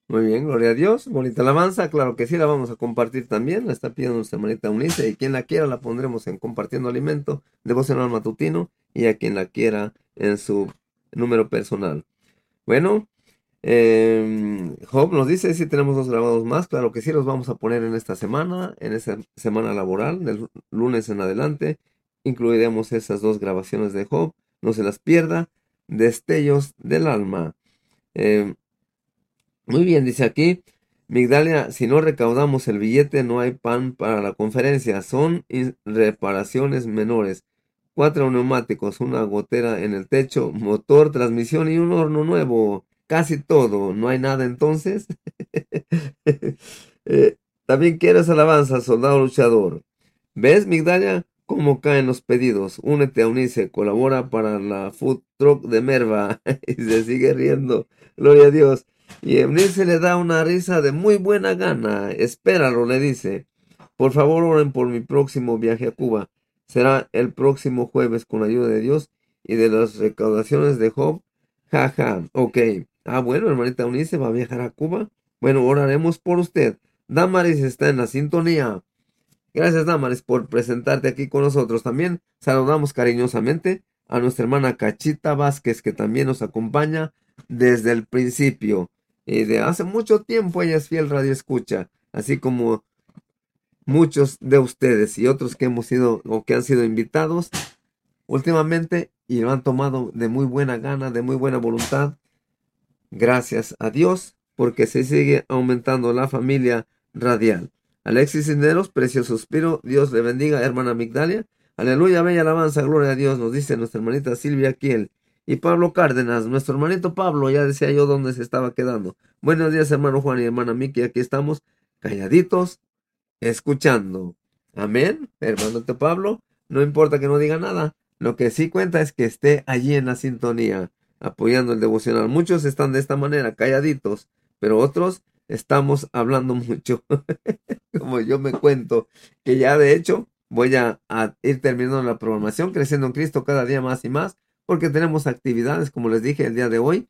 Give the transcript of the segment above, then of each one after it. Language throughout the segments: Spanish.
Muy bien, gloria a Dios. Bonita alabanza, claro que sí, la vamos a compartir también. La está pidiendo nuestra hermanita Eunice y quien la quiera la pondremos en compartiendo alimento, devocional matutino y a quien la quiera en su número personal. Bueno, Job nos dice si tenemos dos grabados más. Claro que sí, los vamos a poner en esta semana, en esta semana laboral, del lunes en adelante. Incluiremos esas dos grabaciones de Job. No se las pierda. Destellos del alma. Em, Muy bien, dice aquí, Migdalia, si no recaudamos el billete, no hay pan para la conferencia. Son reparaciones menores. Cuatro neumáticos, una gotera en el techo, motor, transmisión y un horno nuevo. Casi todo. ¿No hay nada entonces? Eh, También quieres alabanza, soldado luchador. ¿Ves, Migdalia? ¿Cómo caen los pedidos? Únete a Unice, colabora para la food truck de Merva. Y se sigue riendo. Gloria a Dios. Y Eunice le da una risa de muy buena gana. Espéralo, le dice. Por favor, oren por mi próximo viaje a Cuba. Será el próximo jueves con la ayuda de Dios y de las recaudaciones de Job. Ja, ja. Ok. Ah, bueno, hermanita Eunice va a viajar a Cuba. Bueno, oraremos por usted. Damaris está en la sintonía. Gracias, Damaris, por presentarte aquí con nosotros. También saludamos cariñosamente a nuestra hermana Cachita Vázquez, que también nos acompaña desde el principio. Y de hace mucho tiempo ella es fiel radio escucha, así como muchos de ustedes y otros que hemos sido o que han sido invitados últimamente y lo han tomado de muy buena gana, de muy buena voluntad. Gracias a Dios, porque se sigue aumentando la familia radial. Alexis Cisneros, precioso suspiro, Dios le bendiga, hermana Migdalia. Aleluya, bella alabanza, gloria a Dios, nos dice nuestra hermanita Silvia Kiel. Y Pablo Cárdenas, nuestro hermanito Pablo, ya decía yo dónde se estaba quedando. Buenos días, hermano Juan y hermana Miki, aquí estamos, calladitos, escuchando. Amén, hermanito Pablo, no importa que no diga nada, lo que sí cuenta es que esté allí en la sintonía apoyando el devocional. Muchos están de esta manera, calladitos, pero otros estamos hablando mucho. Como yo me cuento, que ya de hecho voy a ir terminando la programación, creciendo en Cristo cada día más y más, porque tenemos actividades, como les dije el día de hoy.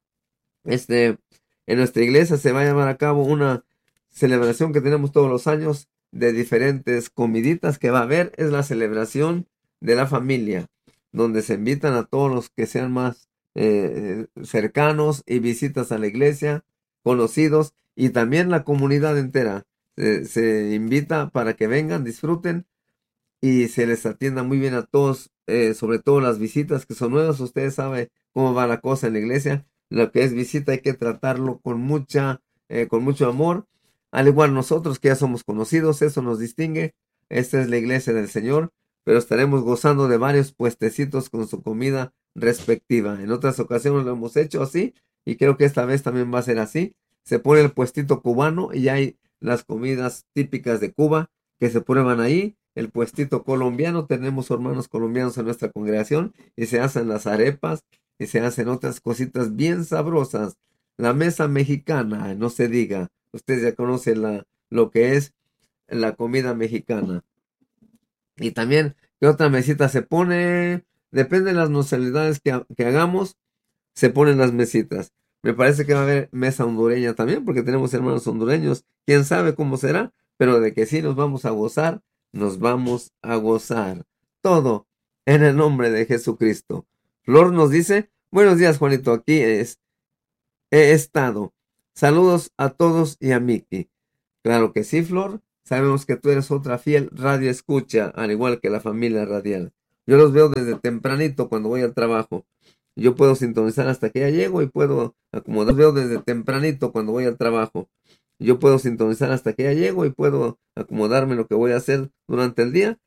Este, en nuestra iglesia se va a llevar a cabo una celebración que tenemos todos los años de diferentes comiditas que va a haber. Es la celebración de la familia, donde se invitan a todos los que sean más cercanos y visitas a la iglesia, conocidos y también la comunidad entera. Se invita para que vengan, disfruten y se les atienda muy bien a todos, sobre todo las visitas que son nuevas. Ustedes saben cómo va la cosa en la iglesia. Lo que es visita hay que tratarlo con mucho amor. Al igual nosotros que ya somos conocidos, eso nos distingue. Esta es la iglesia del Señor, pero estaremos gozando de varios puestecitos con su comida respectiva. En otras ocasiones lo hemos hecho así y creo que esta vez también va a ser así. Se pone el puestito cubano y hay las comidas típicas de Cuba que se prueban ahí. El puestito colombiano, tenemos hermanos colombianos en nuestra congregación y se hacen las arepas y se hacen otras cositas bien sabrosas. La mesa mexicana, no se diga, usted ya conoce lo que es la comida mexicana. Y también, ¿qué otra mesita se pone? Depende de las nacionalidades que hagamos, se ponen las mesitas. Me parece que va a haber mesa hondureña también, porque tenemos hermanos hondureños. Quién sabe cómo será, pero de que sí nos vamos a gozar, nos vamos a gozar. Todo en el nombre de Jesucristo. Flor nos dice, buenos días, Juanito, he estado. Saludos a todos y a Miki. Claro que sí, Flor. Sabemos que tú eres otra fiel radio escucha, al igual que la familia radial. Yo los veo desde tempranito cuando voy al trabajo. Yo puedo sintonizar hasta que ya llego y puedo acomodar. Los veo desde tempranito cuando voy al trabajo. Yo puedo sintonizar hasta que ya llego y puedo acomodarme lo que voy a hacer durante el día